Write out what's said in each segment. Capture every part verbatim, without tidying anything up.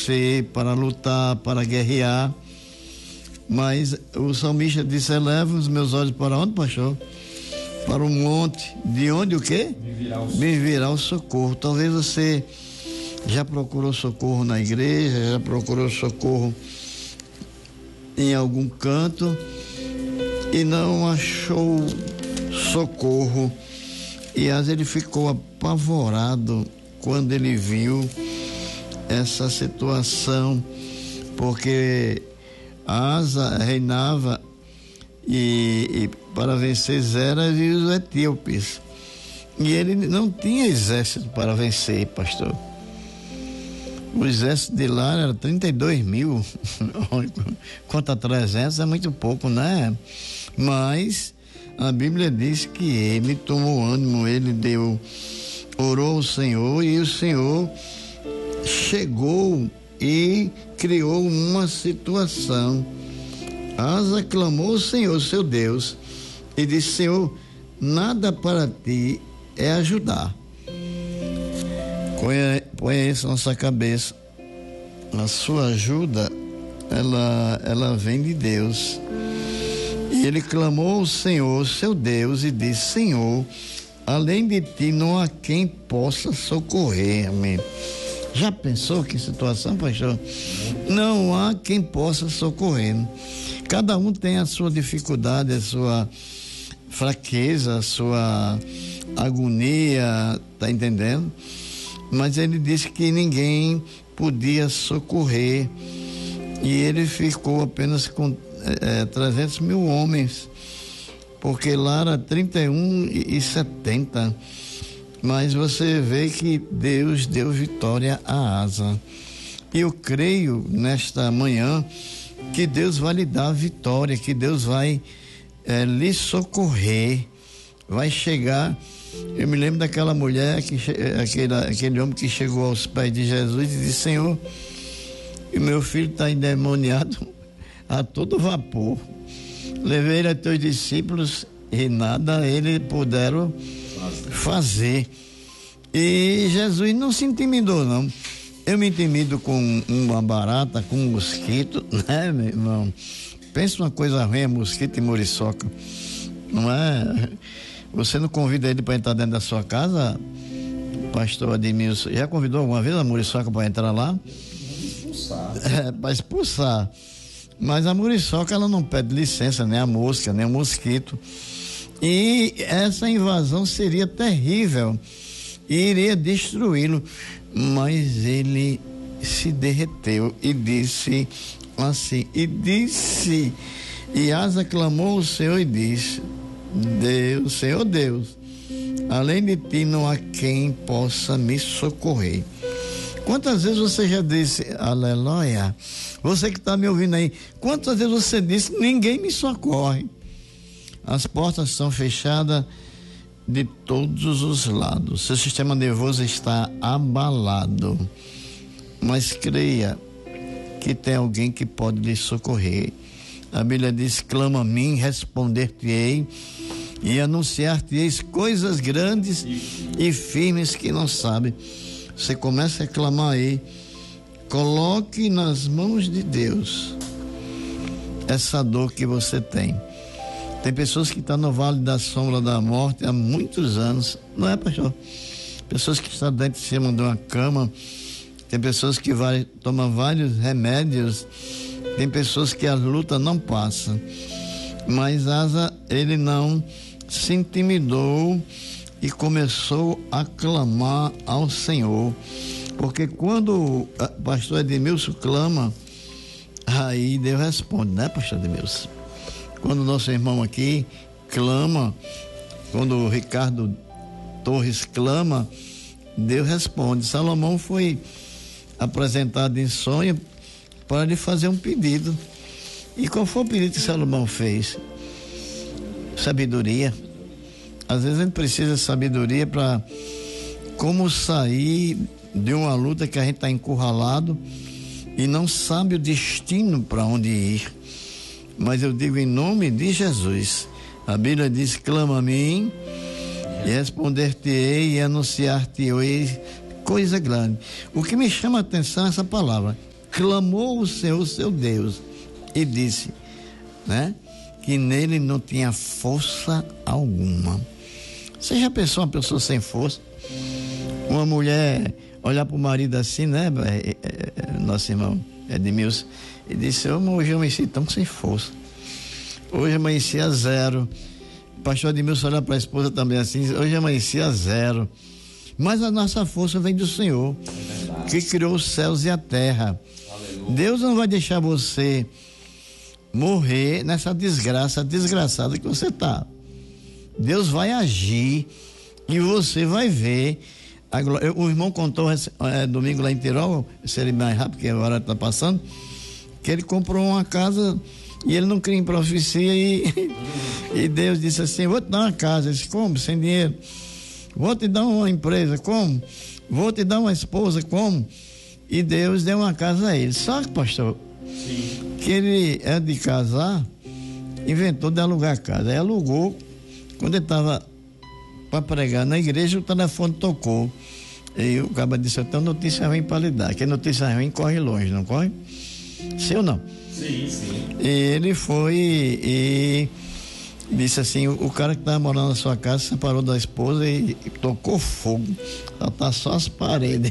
vencer, para lutar, para guerrear. Mas o salmista disse: eleva os meus olhos para onde, pastor? Para o monte. De onde o quê? Me virá o, Me virá o socorro. Talvez você já procurou socorro na igreja, já procurou socorro em algum canto e não achou socorro. E às vezes ele ficou apavorado quando ele viu essa situação, porque Asa reinava e, e para vencer Zera e os etíopes, e ele não tinha exército para vencer, pastor. O exército de lá era trinta e dois mil contra trezentos é muito pouco, né? Mas a Bíblia diz que ele tomou ânimo, ele deu, orou ao Senhor, e o Senhor chegou e criou uma situação. Asa clamou ao Senhor, seu Deus, e disse: Senhor, nada para ti é ajudar. Põe isso na nossa cabeça. A sua ajuda, ela, ela vem de Deus. E ele clamou ao Senhor, seu Deus, e disse: Senhor, além de ti não há quem possa socorrer. Amém. Já pensou que situação, pastor? Não há quem possa socorrer. Cada um tem a sua dificuldade, a sua fraqueza, a sua agonia, tá entendendo? Mas ele disse que ninguém podia socorrer, e ele ficou apenas com é, trezentos mil homens, porque lá era trinta e um e setenta. Mas você vê que Deus deu vitória a Asa. E eu creio nesta manhã que Deus vai lhe dar a vitória, que Deus vai é, lhe socorrer, vai chegar. Eu me lembro daquela mulher, que, aquele, aquele homem que chegou aos pés de Jesus e disse: Senhor, o meu filho está endemoniado a todo vapor. Levei ele a teus discípulos e nada eles puderam fazer. E Jesus não se intimidou, não. Eu me intimido com uma barata, com um mosquito, né, meu irmão? Pensa uma coisa ruim, é mosquito e muriçoca, não é? Você não convida ele para entrar dentro da sua casa, pastor Ademilson? Já convidou alguma vez a muriçoca para entrar lá? Expulsar. É, para expulsar. Mas a muriçoca, ela não pede licença, nem a mosca, nem o mosquito. E essa invasão seria terrível, iria destruí-lo. Mas ele se derreteu e disse assim, e disse, e Asa clamou ao Senhor e disse: Deus, Senhor Deus, além de ti não há quem possa me socorrer. Quantas vezes você já disse, aleluia? Você que está me ouvindo aí, quantas vezes você disse: ninguém me socorre? As portas estão fechadas de todos os lados, seu sistema nervoso está abalado, mas creia que tem alguém que pode lhe socorrer. A Bíblia diz: clama a mim, responder-te-ei e anunciar-te-eis coisas grandes e firmes que não sabe. Você começa a clamar aí, coloque nas mãos de Deus essa dor que você tem. Tem pessoas que estão no vale da sombra da morte há muitos anos, não é, pastor? Pessoas que estão dentro de cima de uma cama, tem pessoas que vai, tomam vários remédios, tem pessoas que a luta não passa. Mas Asa, ele não se intimidou e começou a clamar ao Senhor, porque quando o pastor Edmilson clama, aí Deus responde, né, pastor Edmilson? Quando o nosso irmão aqui clama, quando o Ricardo Torres clama, Deus responde. Salomão foi apresentado em sonho para lhe fazer um pedido. E qual foi o pedido que Salomão fez? Sabedoria. Às vezes a gente precisa de sabedoria para como sair de uma luta que a gente está encurralado e não sabe o destino para onde ir. Mas eu digo em nome de Jesus, a Bíblia diz: clama a mim e responder-te-ei e anunciar-te-ei coisa grande. O que me chama a atenção é essa palavra, clamou o Senhor, seu Deus, e disse, né, que nele não tinha força alguma. Você já pensou uma pessoa sem força? Uma mulher olhar para o marido assim, né, é, é, é, nosso irmão Edmilson, e disse, hoje eu amanheci tão sem força. Hoje amanheci a zero. O pastor Edmilson olhar para a esposa também assim, hoje amanheci a zero. Mas a nossa força vem do Senhor, é que criou os céus e a terra. Aleluia. Deus não vai deixar você morrer nessa desgraça desgraçada que você está. Deus vai agir e você vai ver. Agora, o irmão contou é, domingo lá em Tirol, seria mais rápido porque a hora está passando, que ele comprou uma casa e ele não cria em profecia e, e Deus disse assim, vou te dar uma casa. Ele disse, como? Sem dinheiro. Vou te dar uma empresa, como? Vou te dar uma esposa, como? E Deus deu uma casa a ele. Só que, pastor, sim, que ele é de casar, inventou de alugar a casa. Aí alugou, quando ele estava para pregar na igreja, o telefone tocou. E o cara disse, eu tenho notícia ruim para lhe dar. Que notícia ruim corre longe, não corre? Sim ou não? Sim, sim. E ele foi e, e disse assim, o, o cara que estava morando na sua casa separou da esposa e, e tocou fogo. Só tá só as paredes.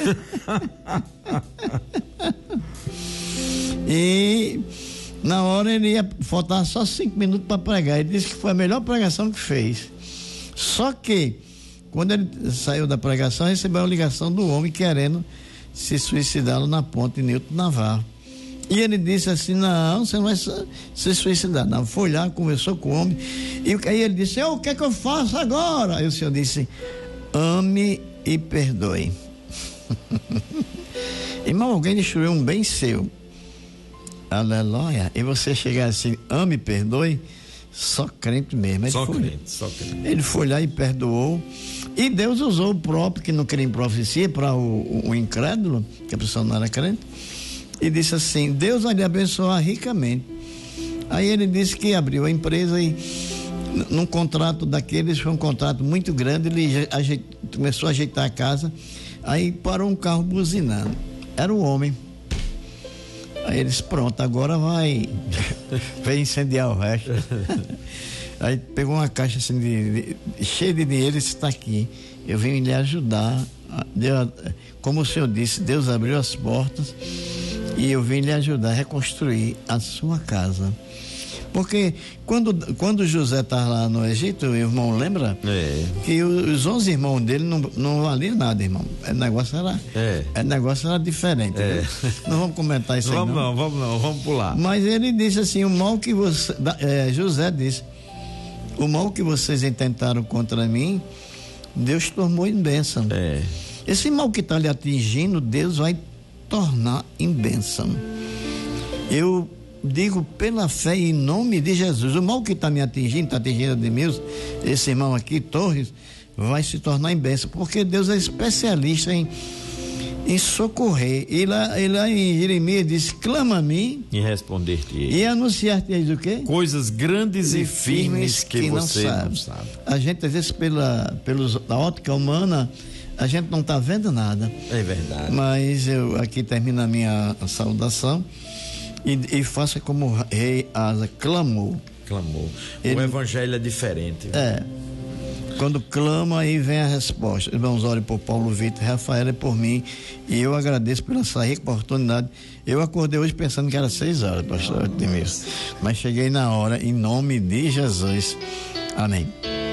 E na hora ele ia faltar só cinco minutos para pregar. Ele disse que foi a melhor pregação que fez. Só que quando ele saiu da pregação, recebeu uma ligação do homem querendo se suicidar na ponte Newton Navarro. E ele disse assim, não, você não vai se suicidar. Não, foi lá, conversou com o homem. E aí ele disse, o que é que eu faço agora? Aí o Senhor disse, ame e perdoe. Irmão, alguém destruiu um bem seu. Aleluia. E você chegar assim, ame e perdoe, só crente mesmo. Ele só foi, crente, só crente. Ele foi lá e perdoou. E Deus usou o próprio que não crê em profecia para o, o incrédulo, que a pessoa não era crente. E disse assim, Deus vai lhe abençoar ricamente. Aí ele disse que abriu a empresa e num contrato daqueles, foi um contrato muito grande, ele ajeita, começou a ajeitar a casa, aí parou um carro buzinando, era o homem. Aí ele disse, pronto, agora vai vai incendiar o resto. Aí pegou uma caixa assim de, de, cheia de dinheiro e disse, está aqui, eu vim lhe ajudar. Deus, como o Senhor disse, Deus abriu as portas e eu vim lhe ajudar a reconstruir a sua casa. Porque quando, quando José estava lá no Egito, o irmão lembra? É. Que os onze irmãos dele não, não valiam nada, irmão. O negócio era, é. o negócio era diferente. É. Não vamos comentar isso vamos aí, não. não. Vamos não, vamos pular. Mas ele disse assim, o mal que você... É, José disse, o mal que vocês intentaram contra mim, Deus tornou em bênção. É. Esse mal que está lhe atingindo, Deus vai tornar em bênção. Eu digo pela fé em nome de Jesus, o mal que está me atingindo, está atingindo Edmilson, esse irmão aqui, Torres, vai se tornar em bênção, porque Deus é especialista em, em socorrer. E lá, e lá em Jeremias diz, clama a mim e responder-te-ei. E anunciar-te-eis o quê? Coisas grandes e, e firmes que, que você não sabe. não sabe. A gente às vezes pela, pelos, da ótica humana, a gente não está vendo nada. É verdade. Mas eu aqui termino a minha saudação e, e faça como o rei Asa clamou. Clamou. Ele, o evangelho é diferente. É. Quando clama, aí vem a resposta. Irmãos, orem por Paulo Vitor, Rafael e por mim. E eu agradeço pela essa rica oportunidade. Eu acordei hoje pensando que era seis horas, pastor Edmilson. Mas cheguei na hora, em nome de Jesus. Amém.